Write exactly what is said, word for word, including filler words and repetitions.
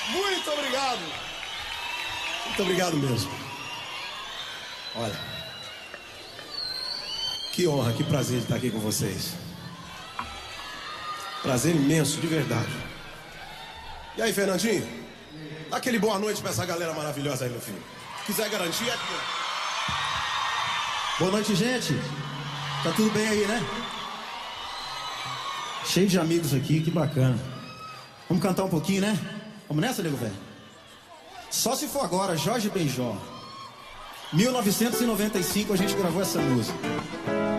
Muito obrigado. Muito obrigado mesmo. Olha, que honra, que prazer de estar aqui com vocês. Prazer imenso, de verdade. E aí, Fernandinho? Dá aquele boa noite pra essa galera maravilhosa aí no fim. Se quiser garantir, é aqui. Boa noite, gente. Tá tudo bem aí, né? Cheio de amigos aqui, que bacana. Vamos cantar um pouquinho, né? Vamos nessa, nego velho? Só se for agora, Jorge Benjor. mil novecentos e noventa e cinco a gente gravou essa música.